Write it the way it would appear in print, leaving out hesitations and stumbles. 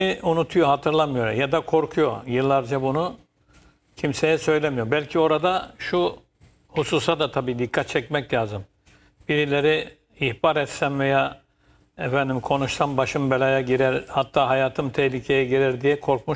unutuyor, hatırlamıyor ya da korkuyor. Yıllarca bunu kimseye söylemiyor. Belki orada şu hususa da tabii dikkat çekmek lazım. Birileri ihbar etsem veya konuşsam başım belaya girer, hatta hayatım tehlikeye girer diye korkmuş